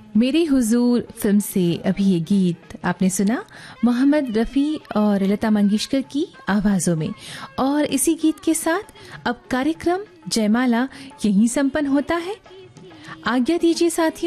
मेरे हुजूर फिल्म से अभी ये गीत आपने सुना मोहम्मद रफ़ी और लता मंगेशकर की आवाज़ों में। और इसी गीत के साथ अब कार्यक्रम जयमाला यहीं संपन्न होता है। आज्ञा दीजिए साथियों।